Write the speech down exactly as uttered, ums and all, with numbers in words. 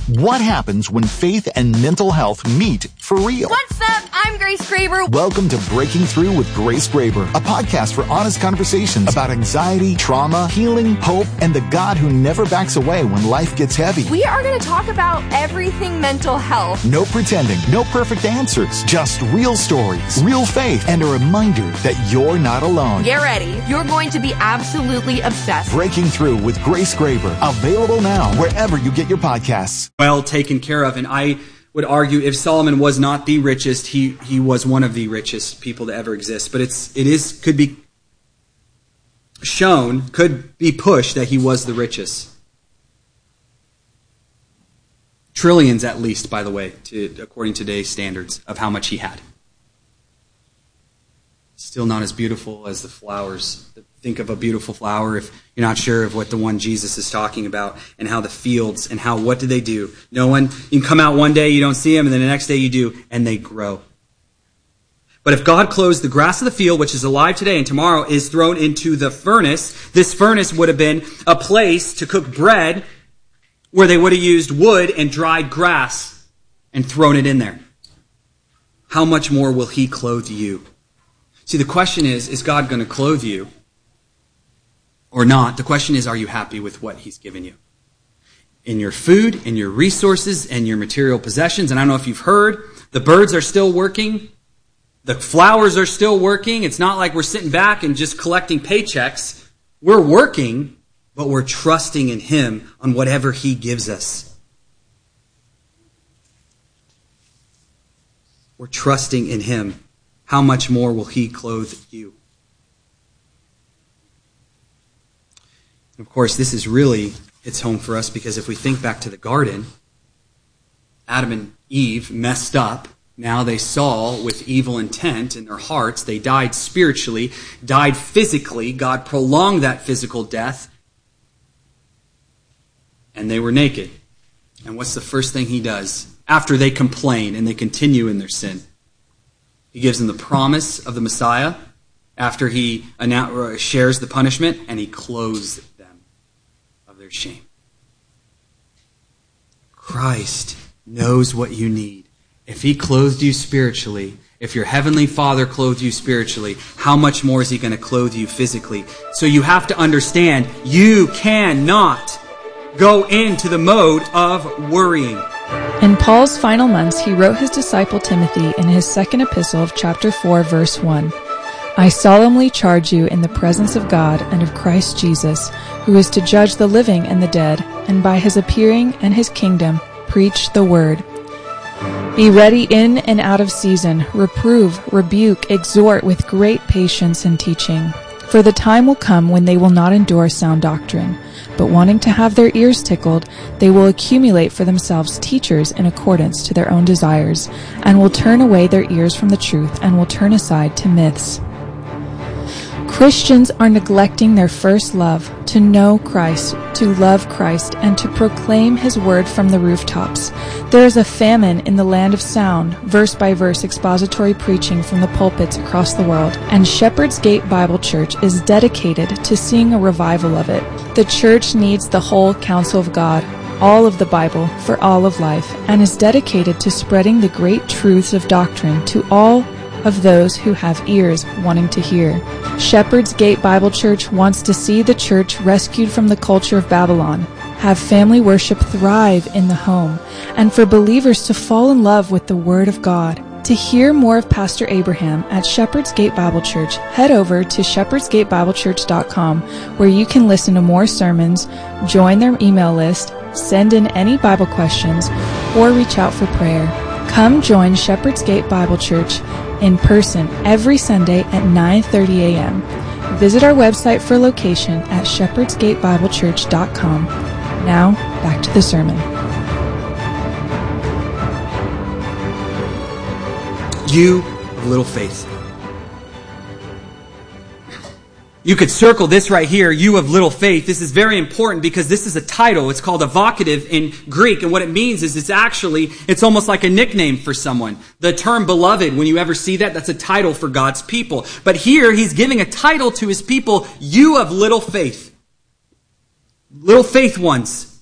What happens when faith and mental health meet for real? What's up? I'm Grace Graber. Welcome to Breaking Through with Grace Graber, a podcast for honest conversations about anxiety, trauma, healing, hope, and the God who never backs away when life gets heavy. We are going to talk about everything mental health. No pretending, no perfect answers, just real stories, real faith, and a reminder that you're not alone. Get ready. You're going to be absolutely obsessed. Breaking Through with Grace Graber, available now wherever you get your podcasts. Well taken care of, and I would argue if Solomon was not the richest, he he was one of the richest people to ever exist. But it's it is could be shown, could be pushed that he was the richest. Trillions at least, by the way, to, according to today's standards of how much he had. Still not as beautiful as the flowers. Think of a beautiful flower if you're not sure of what the one Jesus is talking about, and how the fields and how, what do they do? No one, you can come out one day, you don't see them, and then the next day you do, and they grow. But if God clothes the grass of the field, which is alive today and tomorrow is thrown into the furnace, this furnace would have been a place to cook bread where they would have used wood and dried grass and thrown it in there. How much more will he clothe you? See, the question is, is God going to clothe you or not? The question is, are you happy with what he's given you? In your food, in your resources, and your material possessions. And I don't know if you've heard, the birds are still working. The flowers are still working. It's not like we're sitting back and just collecting paychecks. We're working, but we're trusting in him on whatever he gives us. We're trusting in him. How much more will he clothe you? Of course, this is really, it's home for us because if we think back to the garden, Adam and Eve messed up. Now they saw with evil intent in their hearts. They died spiritually, died physically. God prolonged that physical death. And they were naked. And what's the first thing he does? After they complain and they continue in their sin, he gives them the promise of the Messiah after he shares the punishment, and he clothes them of their shame. Christ knows what you need. If he clothed you spiritually, if your heavenly Father clothed you spiritually, how much more is he going to clothe you physically? So you have to understand, you cannot go into the mode of worrying. In Paul's final months, he wrote his disciple Timothy in his second epistle of chapter four, verse one, I solemnly charge you in the presence of God and of Christ Jesus, who is to judge the living and the dead, and by his appearing and his kingdom, preach the word. Be ready in and out of season, reprove, rebuke, exhort with great patience and teaching. For the time will come when they will not endure sound doctrine, but wanting to have their ears tickled, they will accumulate for themselves teachers in accordance to their own desires, and will turn away their ears from the truth, and will turn aside to myths. Christians are neglecting their first love, to know Christ, to love Christ, and to proclaim his word from the rooftops. There is a famine in the land of sound, verse-by-verse expository preaching from the pulpits across the world, and Shepherd's Gate Bible Church is dedicated to seeing a revival of it. The church needs the whole counsel of God, all of the Bible, for all of life, and is dedicated to spreading the great truths of doctrine to all of those who have ears wanting to hear. Shepherd's Gate Bible Church wants to see the church rescued from the culture of Babylon, have family worship thrive in the home, and for believers to fall in love with the Word of God. To hear more of Pastor Abraham at Shepherd's Gate Bible Church, head over to shepherds gate bible church dot com, where you can listen to more sermons, join their email list, send in any Bible questions, or reach out for prayer. Come join Shepherd's Gate Bible Church in person every Sunday at nine thirty a.m. Visit our website for location at shepherds gate bible church dot com. Now, back to the sermon. You of little faith. You could circle this right here, you of little faith. This is very important because this is a title. It's called a vocative in Greek. And what it means is it's actually, it's almost like a nickname for someone. The term beloved, when you ever see that, that's a title for God's people. But here, he's giving a title to his people, you of little faith. Little faith ones.